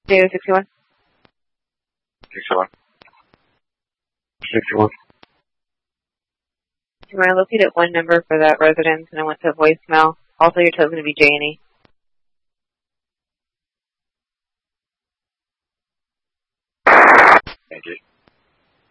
Data 61. 61. 61. When I located one number for that residence and I went to voicemail, also your token to be J&E. Thank you.